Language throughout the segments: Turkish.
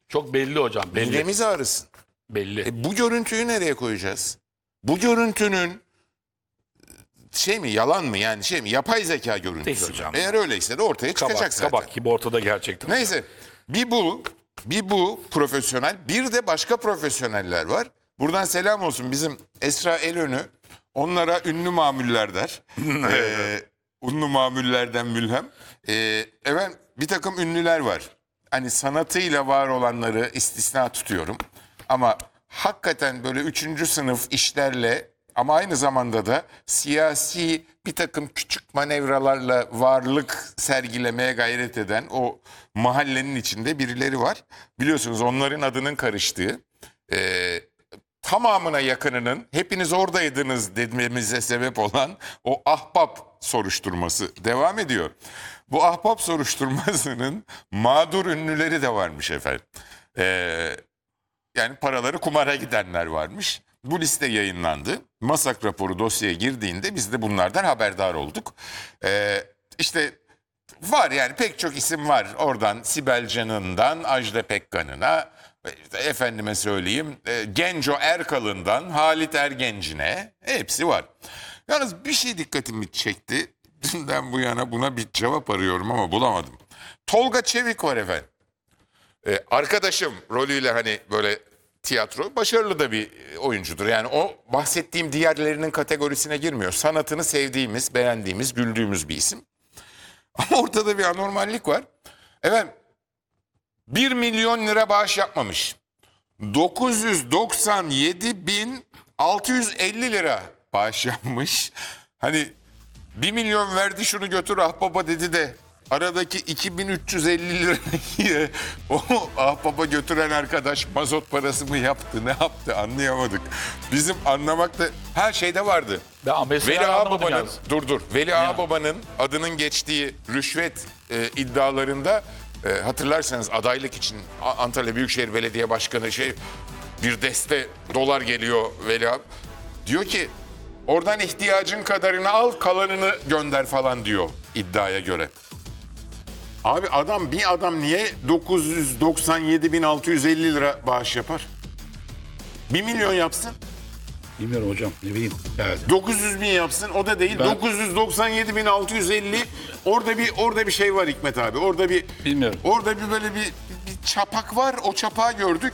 Çok belli hocam. Belli. Midemiz ağrısın. Belli. Bu görüntüyü nereye koyacağız? Bu görüntünün şey mi, yalan mı, yani şey mi, yapay zeka görüntüsü Değil mü? hocam. Eğer öyleyse de ortaya çıkacak zaten. Kabak gibi ortada gerçekten. Neyse, bir bu profesyonel, bir de başka profesyoneller var. Buradan selam olsun bizim Esra Elönü, onlara ünlü mamuller der. Ünlü mamullerden mülhem. Evet, bir takım ünlüler var. Hani sanatıyla var olanları istisna tutuyorum. Ama hakikaten böyle 3. sınıf işlerle ama aynı zamanda da siyasi bir takım küçük manevralarla varlık sergilemeye gayret eden o mahallenin içinde birileri var. Biliyorsunuz onların adının karıştığı, tamamına yakınının hepiniz oradaydınız dememize sebep olan o ahbap soruşturması devam ediyor. Bu ahbap soruşturmasının mağdur ünlüleri de varmış efendim. Yani paraları kumara gidenler varmış. Bu liste yayınlandı. Masak raporu dosyaya girdiğinde biz de bunlardan haberdar olduk. İşte var yani pek çok isim var. Oradan Sibel Can'ından Ajda Pekkan'ına, işte efendime söyleyeyim Genco Erkal'ından Halit Ergenç'ine hepsi var. Yalnız bir şey dikkatimi çekti. Dünden bu yana buna bir cevap arıyorum ama bulamadım. Tolga Çevik var efendim. Arkadaşım rolüyle hani böyle tiyatro başarılı da bir oyuncudur. Yani o bahsettiğim diğerlerinin kategorisine girmiyor. Sanatını sevdiğimiz, beğendiğimiz, güldüğümüz bir isim. Ama ortada bir anormallik var. Efendim 1 milyon lira bağış yapmamış. 997.650 lira bağış yapmış. Hani 1 milyon verdi şunu götür ahbaba dedi de aradaki 2350 lirayı o ahbaba götüren arkadaş mazot parası mı yaptı, ne yaptı anlayamadık. Bizim anlamakta her şeyde vardı. Veli Ağababa'nın Veli Ağababa'nın adının geçtiği rüşvet iddialarında hatırlarsanız adaylık için Antalya Büyükşehir Belediye Başkanı bir deste dolar geliyor Veli Ağababa. Diyor ki oradan ihtiyacın kadarını al kalanını gönder falan diyor iddiaya göre. Abi bir adam niye 997.650 lira bağış yapar? 1 milyon yapsın. Bilmiyorum hocam, ne bileyim. Evet. 900 bin yapsın, o da değil. 997.650 orada bir şey var Hikmet abi. Bilmiyorum. Orada böyle bir çapak var. O çapağı gördük.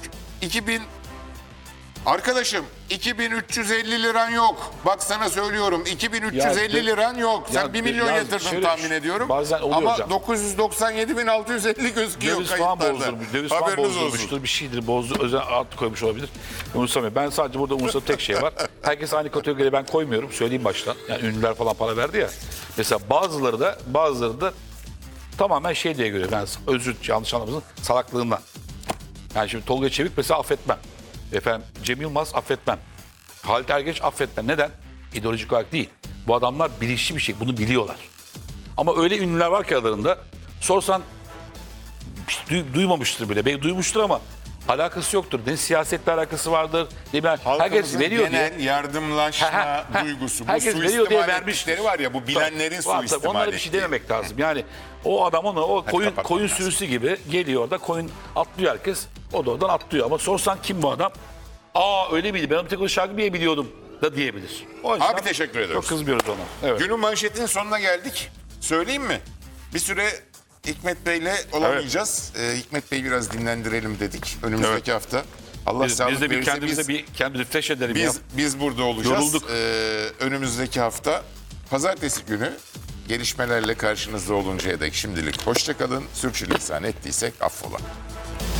Arkadaşım 2350 liran yok. Bak sana söylüyorum 2350 liran yok. Sen 1 milyon yatırdın tahmin ediyorum. Bazen oluyor ama hocam. 997.650 gözüküyor Döviz falan kayıtlarda. bozdurmuş. Döviz falan bozdurmuştur. Bir şeydir bozdu. Özel ad koymuş olabilir. Umursamıyorum. Ben sadece burada umursadığım tek şey var. Herkes aynı kategoriye ben koymuyorum. Söyleyeyim baştan. Yani ünlüler falan para verdi ya. Mesela bazıları da tamamen şey diye görüyor. Yani yanlış anlamasın salaklığından. Yani şimdi Tolga Çevik mesela affetmem. Efendim Cem Yılmaz affetmem. Halit Ergenç affetmem. Neden? İdeolojik olarak değil. Bu adamlar bilinçli bir şey. Bunu biliyorlar. Ama öyle ünlüler var ki aralarında sorsan duymamıştır bile. Belki duymuştur ama alakası yoktur. Ne siyasetle alakası vardır. Ne ben herkes veriyor genel diye. yardımlaşma duygusu. Herkes bu veriyor diye suistimal vermiştir. ettikleri var ya bu bilenlerin suistimal onlara bir şey dememek lazım. Yani o adam o koyun sürüsü gibi geliyor orada koyun atlıyor herkes. O da oradan atlıyor ama sorsan kim bu adam? Öyle miydi? Ben bir tek o şarkı biliyordum da diyebilir. O yüzden Abi teşekkür ediyoruz. çok kızmıyoruz ona. Evet. Günün manşetinin sonuna geldik. Söyleyeyim mi? Bir süre Hikmet Bey'le olamayacağız. Hikmet Bey'i biraz dinlendirelim dedik önümüzdeki hafta. Allah sağlık Biz de verirse kendimizi fresh edelim ya. biz burada olacağız. Yorulduk. Önümüzdeki hafta pazartesi günü gelişmelerle karşınızda oluncaya dek şimdilik hoşça kalın. Sürçülisan ettiysek affola.